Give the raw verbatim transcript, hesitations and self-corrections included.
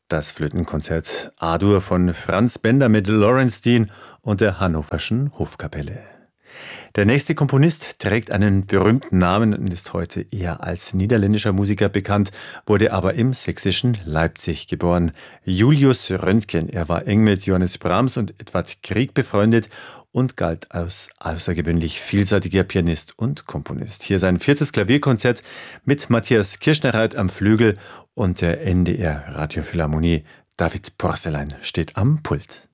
Das Flötenkonzert A-Dur von Franz Bender mit Lawrence Dean und der Hannoverschen Hofkapelle. Der nächste Komponist trägt einen berühmten Namen und ist heute eher als niederländischer Musiker bekannt, wurde aber im sächsischen Leipzig geboren. Julius Röntgen. Er war eng mit Johannes Brahms und Edvard Grieg befreundet und galt als außergewöhnlich vielseitiger Pianist und Komponist. Hier sein viertes Klavierkonzert mit Matthias Kirschner-Reit am Flügel und der N D R Radiophilharmonie. David Porcelein steht am Pult.